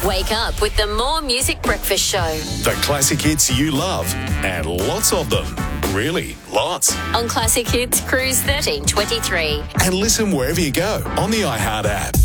Wake up with the More Music Breakfast Show The classic hits you love, and lots of them. Really, lots. on Classic Hits Cruise 1323. And listen wherever you go on the iHeart app.